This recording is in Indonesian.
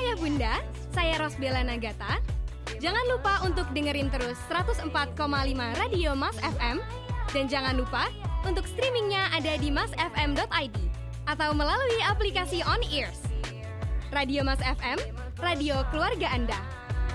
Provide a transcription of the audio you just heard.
Ayah Bunda, saya Rosbella Nagata. Jangan lupa untuk dengerin terus 104,5 Radio Mas FM. Dan jangan lupa untuk streamingnya ada di masfm.id atau melalui aplikasi On Ears. Radio Mas FM, radio keluarga Anda.